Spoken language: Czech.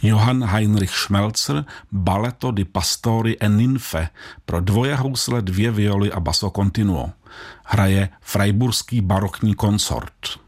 Johann Heinrich Schmelzer Balletto di Pastori e Ninfe pro dvoje housle, 2 violy a basso continuo. Hraje Freiburský barokní konsort.